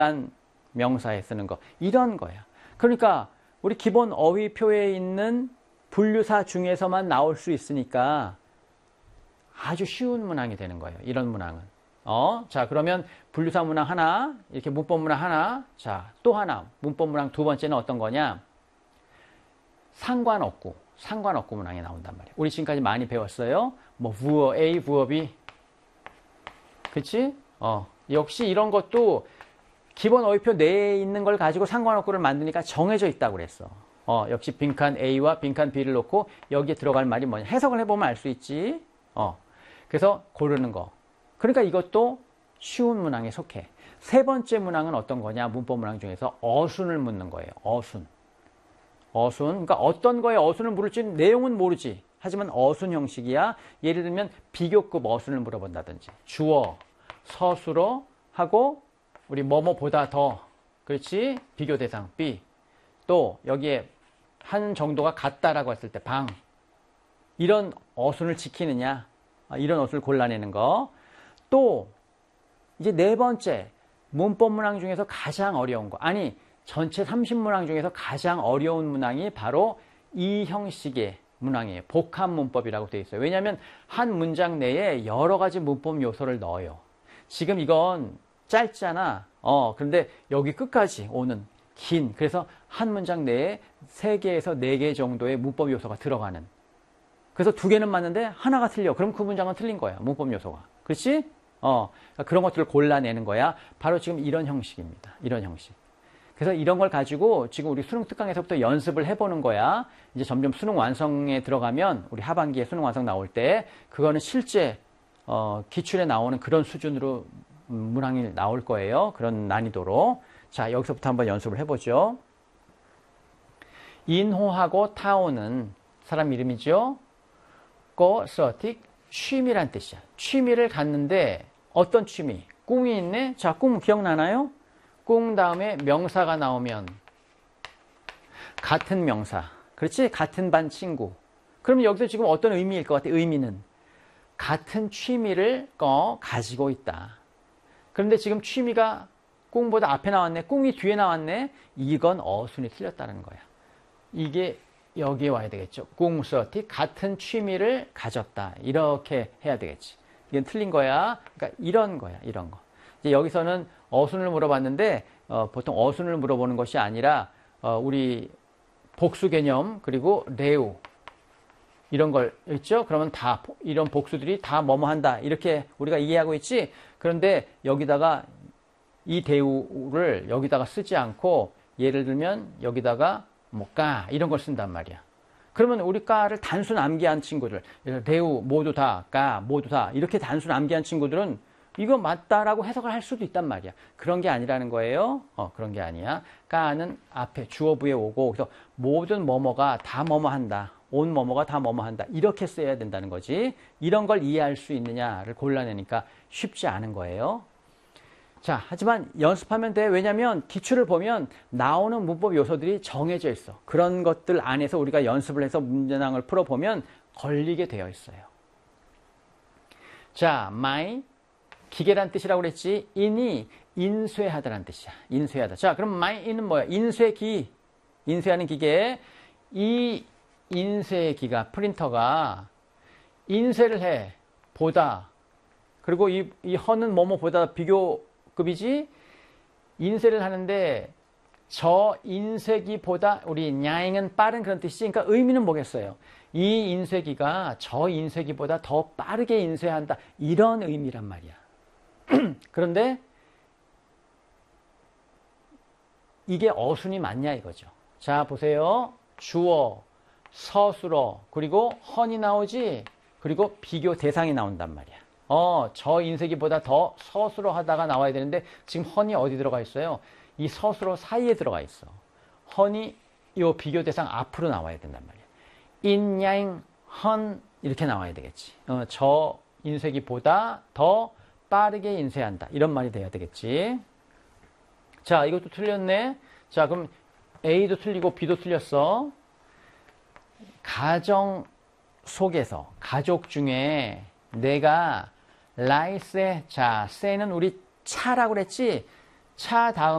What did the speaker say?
명사에 쓰는 거. 이런 거야. 그러니까 우리 기본 어휘표에 있는 분류사 중에서만 나올 수 있으니까 아주 쉬운 문항이 되는 거예요. 이런 문항은. 자, 그러면 분류사 문항 하나, 이렇게 문법 문항 하나, 자, 또 하나, 문법 문항 두 번째는 어떤 거냐? 상관없고 문항이 나온단 말이에요. 우리 지금까지 많이 배웠어요. 뭐, 부어 A, 부어 B. 그치? 역시 이런 것도 기본 어휘표 내에 있는 걸 가지고 상관없고를 만드니까 정해져 있다고 그랬어. 역시 빈칸 A와 빈칸 B를 놓고 여기에 들어갈 말이 뭐냐. 해석을 해보면 알 수 있지. 그래서 고르는 거. 그러니까 이것도 쉬운 문항에 속해. 세 번째 문항은 어떤 거냐? 문법 문항 중에서 어순을 묻는 거예요. 어순. 그러니까 어떤 거에 어순을 물을지 내용은 모르지. 하지만 어순 형식이야. 예를 들면 비교급 어순을 물어본다든지. 주어, 서술어 하고 우리 뭐뭐보다 더. 그렇지? 비교 대상 B. 또 여기에 한 정도가 같다라고 했을 때 방. 이런 어순을 지키느냐. 이런 어순을 골라내는 거. 또 이제 네 번째 문법 문항 중에서 가장 어려운 거. 아니 전체 30문항 중에서 가장 어려운 문항이 바로 이 형식의 문항이에요. 복합 문법이라고 되어 있어요. 왜냐하면 한 문장 내에 여러 가지 문법 요소를 넣어요. 지금 이건 짧잖아. 그런데 여기 끝까지 오는 긴. 그래서 한 문장 내에 3개에서 4개 정도의 문법 요소가 들어가는. 그래서 2개는 맞는데 하나가 틀려. 그럼 그 문장은 틀린 거야. 문법 요소가. 그렇지? 그러니까 그런 것들을 골라내는 거야. 바로 지금 이런 형식입니다. 이런 형식. 그래서 이런 걸 가지고 지금 우리 수능 특강에서부터 연습을 해보는 거야. 이제 점점 수능 완성에 들어가면 우리 하반기에 수능 완성 나올 때 그거는 실제 기출에 나오는 그런 수준으로 문항이 나올 거예요. 그런 난이도로. 자, 여기서부터 한번 연습을 해보죠. 인호하고 타오는 사람 이름이죠. 고, 서틱, 취미란 뜻이야. 취미를 갖는데 어떤 취미? 꿈이 있네? 자, 꿈 기억나나요? 꿈 다음에 명사가 나오면 같은 명사. 그렇지? 같은 반 친구. 그럼 여기서 지금 어떤 의미일 것 같아? 의미는 같은 취미를 가지고 있다. 그런데 지금 취미가 꿍보다 앞에 나왔네. 꿍이 뒤에 나왔네. 이건 어순이 틀렸다는 거야. 이게 여기에 와야 되겠죠. 꿍서티 같은 취미를 가졌다. 이렇게 해야 되겠지. 이건 틀린 거야. 그러니까 이런 거야. 이런 거. 이제 여기서는 어순을 물어봤는데 보통 어순을 물어보는 것이 아니라 우리 복수 개념 그리고 레우 이런 걸 있죠. 그러면 다 이런 복수들이 다 뭐뭐 한다. 이렇게 우리가 이해하고 있지. 그런데 여기다가 이 대우를 여기다가 쓰지 않고 예를 들면 여기다가 뭐 까 이런 걸 쓴단 말이야. 그러면 우리 까를 단순 암기한 친구들 대우 모두 다 까 모두 다 이렇게 단순 암기한 친구들은 이거 맞다라고 해석을 할 수도 있단 말이야. 그런 게 아니라는 거예요. 그런 게 아니야. 까는 앞에 주어부에 오고 그래서 모든 뭐뭐가 다 뭐뭐 한다. 온 뭐뭐가 다 뭐뭐 한다. 이렇게 써야 된다는 거지. 이런 걸 이해할 수 있느냐를 골라내니까 쉽지 않은 거예요. 자, 하지만 연습하면 돼. 왜냐하면 기출을 보면 나오는 문법 요소들이 정해져 있어. 그런 것들 안에서 우리가 연습을 해서 문제낭을 풀어보면 걸리게 되어 있어요. 자, my 기계란 뜻이라고 그랬지. in이 인쇄하다란 뜻이야. 인쇄하다. 자, 그럼 my in은 뭐야? 인쇄기. 인쇄하는 기계. 이 인쇄기가 프린터가 인쇄를 해. 보다. 그리고 이 허는 뭐뭐보다 비교급이지. 인쇄를 하는데 저 인쇄기보다 우리 냐잉은 빠른 그런 뜻이지. 그러니까 의미는 뭐겠어요? 이 인쇄기가 저 인쇄기보다 더 빠르게 인쇄한다. 이런 의미란 말이야. 그런데 이게 어순이 맞냐 이거죠. 자, 보세요. 주어, 서술어, 그리고 헌이 나오지. 그리고 비교 대상이 나온단 말이야. 저 인쇄기보다 더 서술어 하다가 나와야 되는데 지금 헌이 어디 들어가 있어요? 이 서술어 사이에 들어가 있어. 헌이 이 비교 대상 앞으로 나와야 된단 말이야. 인양 헌 이렇게 나와야 되겠지. 저 인쇄기보다 더 빠르게 인쇄한다. 이런 말이 돼야 되겠지. 자, 이것도 틀렸네. 자, 그럼 A도 틀리고 B도 틀렸어. 가정 속에서 가족 중에 내가 라이스에 자, 세는 우리 차라고 그랬지? 차 다음